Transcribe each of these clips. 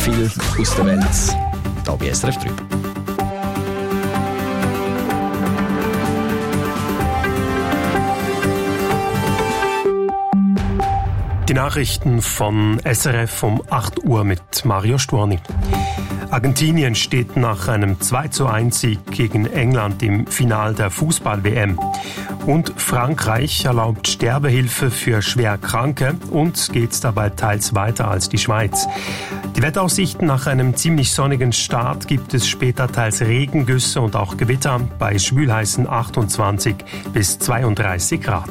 viel aus der Welt hier bei SRF 3. Die Nachrichten von SRF um 8 Uhr mit Mario Storni. Argentinien steht nach einem 2:1-Sieg gegen England im Finale der Fußball-WM. Und Frankreich erlaubt Sterbehilfe für schwer Kranke und geht dabei teils weiter als die Schweiz. Die Wetteraussichten: nach einem ziemlich sonnigen Start gibt es später teils Regengüsse und auch Gewitter bei schwülheißen 28 bis 32 Grad.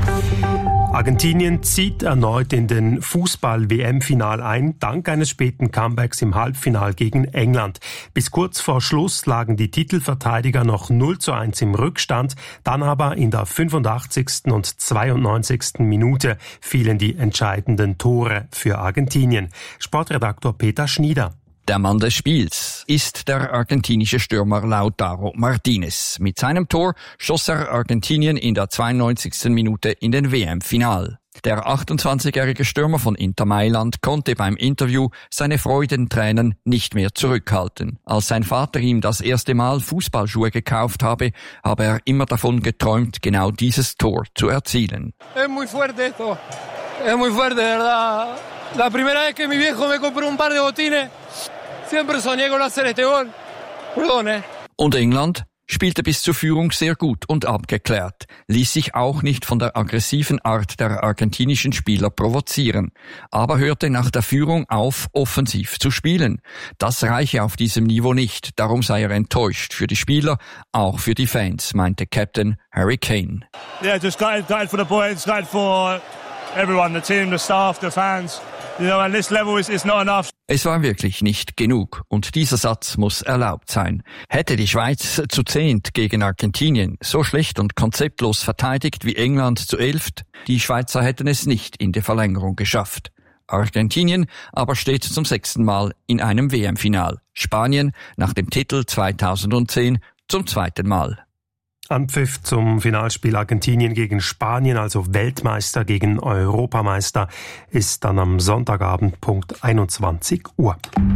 Argentinien zieht erneut in den Fußball-WM-Final ein, dank eines späten Comebacks im Halbfinal gegen England. Bis kurz vor Schluss lagen die Titelverteidiger noch 0:1 im Rückstand, dann aber in der 85. und 92. Minute fielen die entscheidenden Tore für Argentinien. Sportredaktor Peter Schnieder. Der Mann des Spiels ist der argentinische Stürmer Lautaro Martinez. Mit seinem Tor schoss er Argentinien in der 92. Minute in den WM-Final. Der 28-jährige Stürmer von Inter Mailand konnte beim Interview seine Freudentränen nicht mehr zurückhalten. Als sein Vater ihm das erste Mal Fußballschuhe gekauft habe er immer davon geträumt, genau dieses Tor zu erzielen. Es muy fuerte esto. Es muy fuerte, de verdad. La primera vez que mi viejo me compró un par de botines, siempre soñé con hacer este gol. Perdón, Und England spielte bis zur Führung sehr gut und abgeklärt, ließ sich auch nicht von der aggressiven Art der argentinischen Spieler provozieren, aber hörte nach der Führung auf, offensiv zu spielen. Das reiche auf diesem Niveau nicht, darum sei er enttäuscht für die Spieler, auch für die Fans, meinte Captain Harry Kane. Yeah, just gutted for the boys, gutted for everyone, the team, the staff, the fans. You know, at this level it's not enough. Es war wirklich nicht genug und dieser Satz muss erlaubt sein. Hätte die Schweiz zu 10 gegen Argentinien so schlecht und konzeptlos verteidigt wie England zu 11, die Schweizer hätten es nicht in die Verlängerung geschafft. Argentinien aber steht zum 6. Mal in einem WM-Final. Spanien nach dem Titel 2010 zum 2. Mal. Anpfiff zum Finalspiel Argentinien gegen Spanien, also Weltmeister gegen Europameister, ist dann am Sonntagabend Punkt 21 Uhr.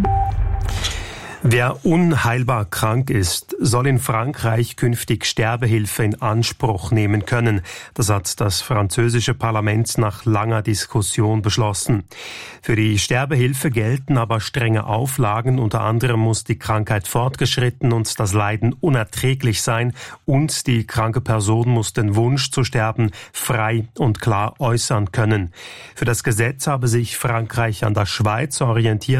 Wer unheilbar krank ist, soll in Frankreich künftig Sterbehilfe in Anspruch nehmen können. Das hat das französische Parlament nach langer Diskussion beschlossen. Für die Sterbehilfe gelten aber strenge Auflagen. Unter anderem muss die Krankheit fortgeschritten und das Leiden unerträglich sein und die kranke Person muss den Wunsch zu sterben frei und klar äußern können. Für das Gesetz habe sich Frankreich an der Schweiz orientiert.